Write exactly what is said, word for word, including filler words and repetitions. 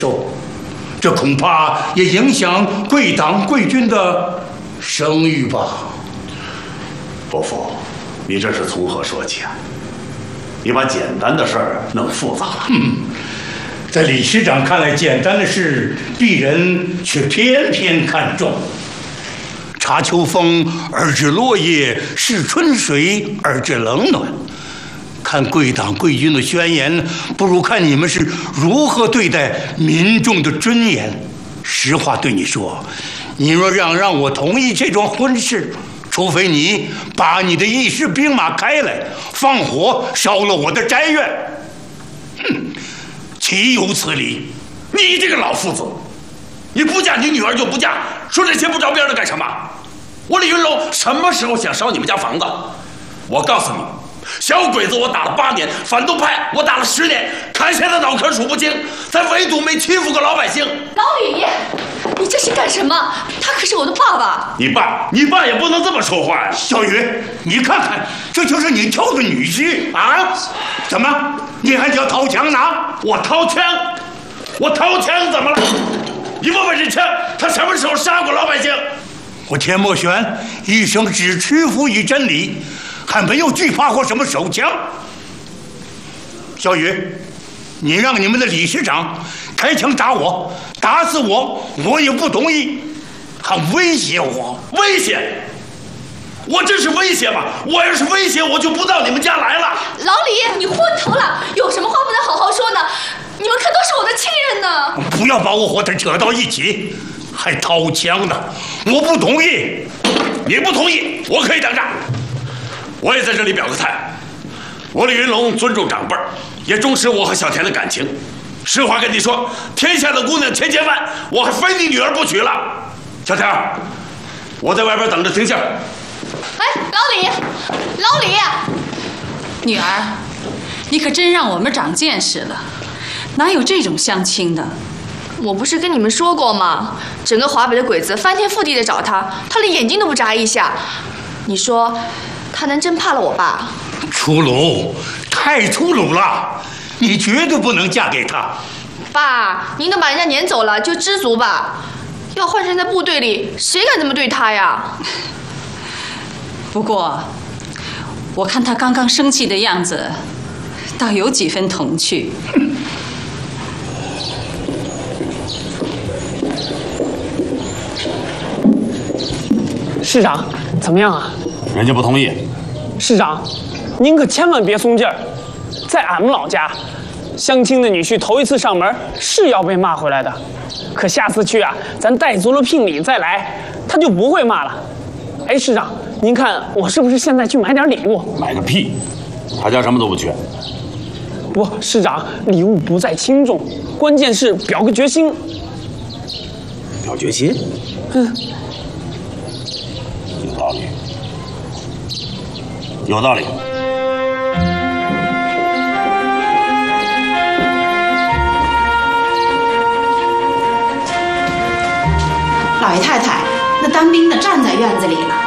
受，这恐怕也影响贵党贵军的声誉吧。 伯父，你这是从何说起啊？你把简单的事儿弄复杂了。 嗯，在李师长看来，简单的事，鄙人却偏偏看重。察秋风而知落叶，视春水而知冷暖。看贵党贵军的宣言，不如看你们是如何对待民众的尊严。实话对你说，你若让让我同意这桩婚事，除非你把你的一师兵马开来，放火烧了我的宅院，哼，岂有此理！ 你这个老夫子，你不嫁你女儿就不嫁，说这些不着边的干什么？我李云龙什么时候想烧你们家房子？我告诉你，小鬼子我打了八年，反动派我打了十年，砍下的脑壳数不清，咱唯独没欺负过老百姓。 老李，你这是干什么？他可是我的爸爸。 你爸，你爸也不能这么说话呀！ 小雨，你看看，这就是你挑的女婿啊！怎么，你还想掏枪呢？ 我掏枪？我掏枪怎么了？你问问这枪，他什么时候杀过老百姓？ 我田墨玄一生只屈服于真理，还没有惧怕过什么手枪。小雨，你让你们的理事长开枪打我，打死我，我也不同意，还威胁我。 威胁？我这是威胁吗？我要是威胁，我就不到你们家来了。 老李，你昏头了，有什么话不能好好说呢？你们可都是我的亲人呢！ 不要把我和他扯到一起，还掏枪呢！我不同意。 你不同意，我可以等着。我也在这里表个态，我李云龙尊重长辈，也重视我和小田的感情。实话跟你说，天下的姑娘千千万，我还非你女儿不娶了。小田，我在外边等着听信。 哎，老李，老李， 女儿，你可真让我们长见识了，哪有这种相亲的？ 我不是跟你们说过吗？整个华北的鬼子翻天覆地的找他，他连眼睛都不眨一下。你说，他能真怕了我爸？ 粗鲁，太粗鲁了！你绝对不能嫁给他。 爸，您都把人家撵走了，就知足吧。要换成在部队里，谁敢这么对他呀？ 不过，我看他刚刚生气的样子，倒有几分童趣。 市长，怎么样啊？ 人家不同意。 市长，您可千万别松劲儿。在俺们老家，相亲的女婿头一次上门是要被骂回来的，可下次去啊，咱带足了聘礼再来，他就不会骂了。哎，市长，您看我是不是现在去买点礼物？ 买个屁！他家什么都不缺。 不，市长，礼物不在轻重，关键是表个决心。 表决心？ 嗯。 有道理，有道理。 老爷太太，那当兵的站在院子里了。